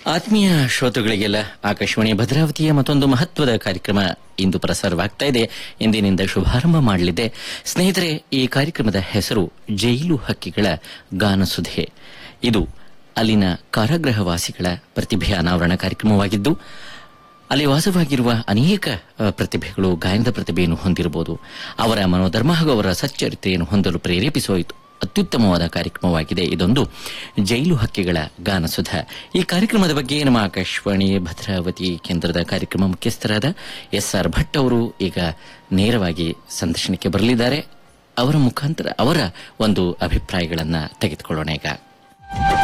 ಆತ್ಮೀಯ ಶ್ರೋತೃಗಳಿಗೆಲ್ಲ ಆಕಾಶವಾಣಿ ಭದ್ರಾವತಿಯ ಮತ್ತೊಂದು ಮಹತ್ವದ ಕಾರ್ಯಕ್ರಮ ಇಂದು ಪ್ರಸಾರವಾಗ್ತಾ ಇದೆ. ಇಂದಿನಿಂದ ಶುಭಾರಂಭ ಮಾಡಲಿದೆ. ಸ್ನೇಹಿತರೆ, ಈ ಕಾರ್ಯಕ್ರಮದ ಹೆಸರು ಜೈಲು ಹಕ್ಕಿಗಳ ಗಾನಸುಧೆ. ಇದು ಅಲ್ಲಿನ ಕಾರಾಗೃಹವಾಸಿಗಳ ಪ್ರತಿಭೆಯ ಅನಾವರಣ ಕಾರ್ಯಕ್ರಮವಾಗಿದ್ದು, ಅಲ್ಲಿ ವಾಸವಾಗಿರುವ ಅನೇಕ ಪ್ರತಿಭೆಗಳು ಗಾಯನದ ಪ್ರತಿಭೆಯನ್ನು ಹೊಂದಿರಬಹುದು. ಅವರ ಮನೋಧರ್ಮ ಹಾಗೂ ಅವರ ಸಚ್ಚರಿತೆಯನ್ನು ಹೊಂದಲು ಪ್ರೇರೇಪಿಸುವ ಅತ್ಯುತ್ತಮವಾದ ಕಾರ್ಯಕ್ರಮವಾಗಿದೆ ಇದೊಂದು ಜೈಲು ಹಕ್ಕಿಗಳ ಗಾನಸುಧ. ಈ ಕಾರ್ಯಕ್ರಮದ ಬಗ್ಗೆ ನಮ್ಮ ಆಕಾಶವಾಣಿ ಭದ್ರಾವತಿ ಕೇಂದ್ರದ ಕಾರ್ಯಕ್ರಮ ಮುಖ್ಯಸ್ಥರಾದ SR ಭಟ್ ಅವರು ಈಗ ನೇರವಾಗಿ ಸಂದರ್ಶನಕ್ಕೆ ಬರಲಿದ್ದಾರೆ. ಅವರ ಮುಖಾಂತರ ಅವರ ಒಂದು ಅಭಿಪ್ರಾಯಗಳನ್ನು ತೆಗೆದುಕೊಳ್ಳೋಣ ಈಗ.